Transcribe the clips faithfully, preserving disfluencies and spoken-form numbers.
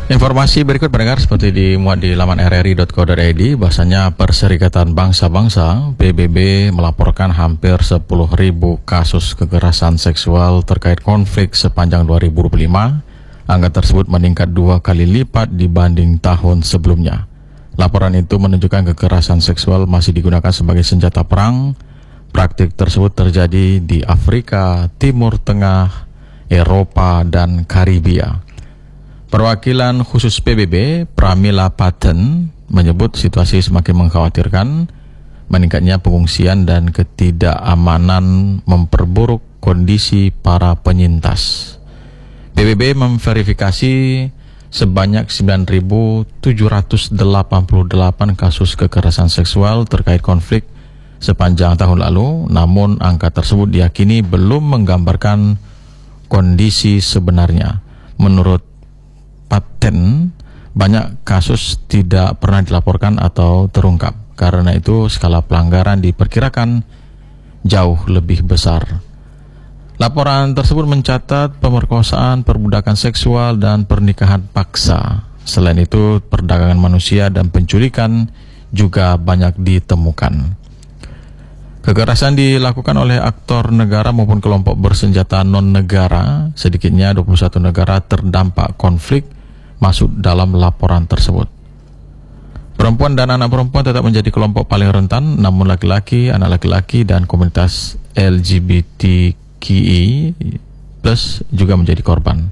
Informasi berikut pendengar seperti dimuat di laman r r i dot co dot i d, bahasanya Perserikatan Bangsa-Bangsa P B B melaporkan hampir sepuluh ribu kasus kekerasan seksual terkait konflik sepanjang dua ribu dua puluh lima. Angka tersebut meningkat dua kali lipat dibanding tahun sebelumnya. Laporan itu menunjukkan kekerasan seksual masih digunakan sebagai senjata perang. Praktik tersebut terjadi di Afrika, Timur Tengah, Eropa, dan Karibia. Perwakilan khusus P B B, Pramila Patton, menyebut situasi semakin mengkhawatirkan. Meningkatnya pengungsian dan ketidakamanan memperburuk kondisi para penyintas. P B B memverifikasi sebanyak sembilan ribu tujuh ratus delapan puluh delapan kasus kekerasan seksual terkait konflik sepanjang tahun lalu, namun angka tersebut diyakini belum menggambarkan kondisi sebenarnya. Menurut Patton, banyak kasus tidak pernah dilaporkan atau terungkap. Karena itu skala pelanggaran diperkirakan jauh lebih besar. Laporan tersebut mencatat pemerkosaan, perbudakan seksual, dan pernikahan paksa. Selain itu, perdagangan manusia dan penculikan juga banyak ditemukan. Kekerasan dilakukan oleh aktor negara maupun kelompok bersenjata non-negara. Sedikitnya dua puluh satu negara terdampak konflik masuk dalam laporan tersebut. Perempuan dan anak perempuan tetap menjadi kelompok paling rentan, namun laki-laki, anak laki-laki, dan komunitas L G B T Q I plus juga menjadi korban.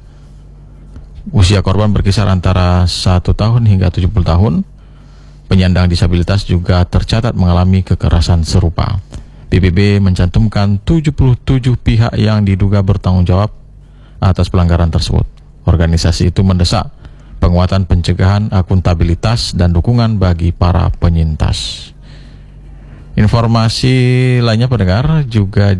Usia korban berkisar antara satu tahun hingga tujuh puluh tahun. Penyandang disabilitas juga tercatat mengalami kekerasan serupa. P B B mencantumkan tujuh puluh tujuh pihak yang diduga bertanggung jawab atas pelanggaran tersebut. Organisasi itu mendesak penguatan pencegahan, akuntabilitas, dan dukungan bagi para penyintas. Informasi lainnya pendengar juga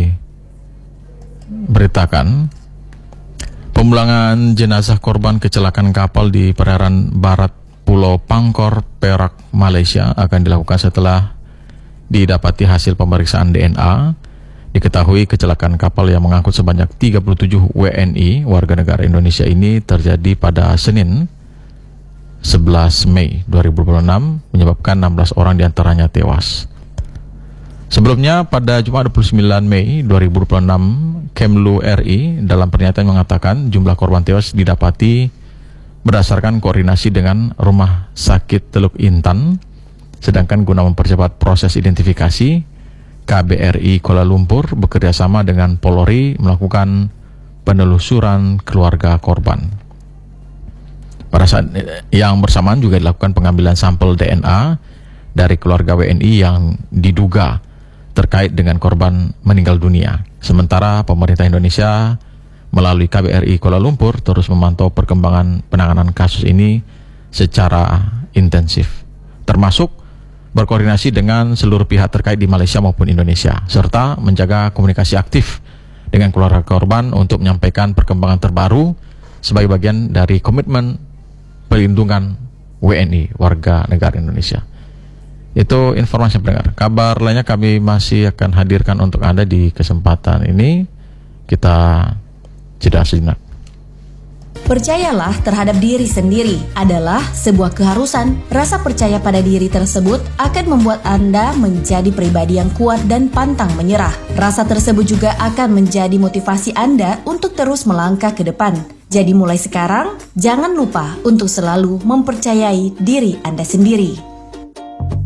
diberitakan pemulangan jenazah korban kecelakaan kapal di perairan barat Pulau Pangkor, Perak, Malaysia akan dilakukan setelah didapati hasil pemeriksaan D N A. Diketahui kecelakaan kapal yang mengangkut sebanyak tiga puluh tujuh W N I warga negara Indonesia ini terjadi pada Senin sebelas Mei dua ribu dua puluh enam, menyebabkan enam belas orang diantaranya tewas. Sebelumnya pada Jumat dua puluh sembilan Mei dua ribu dua puluh enam, Kemlu R I dalam pernyataan mengatakan jumlah korban tewas didapati berdasarkan koordinasi dengan Rumah Sakit Teluk Intan, sedangkan guna mempercepat proses identifikasi, K B R I Kuala Lumpur bekerjasama dengan Polri melakukan penelusuran keluarga korban. Pada saat yang bersamaan juga dilakukan pengambilan sampel D N A dari keluarga W N I yang diduga terkait dengan korban meninggal dunia. Sementara pemerintah Indonesia melalui K B R I Kuala Lumpur terus memantau perkembangan penanganan kasus ini secara intensif, termasuk berkoordinasi dengan seluruh pihak terkait di Malaysia maupun Indonesia, serta menjaga komunikasi aktif dengan keluarga korban untuk menyampaikan perkembangan terbaru sebagai bagian dari komitmen perlindungan W N I, warga negara Indonesia. Itu informasi pendengar. Kabar lainnya kami masih akan hadirkan untuk Anda di kesempatan ini. Kita jeda sejenak. Percayalah terhadap diri sendiri adalah sebuah keharusan. Rasa percaya pada diri tersebut akan membuat Anda menjadi pribadi yang kuat dan pantang menyerah. Rasa tersebut juga akan menjadi motivasi Anda untuk terus melangkah ke depan. Jadi mulai sekarang, jangan lupa untuk selalu mempercayai diri Anda sendiri.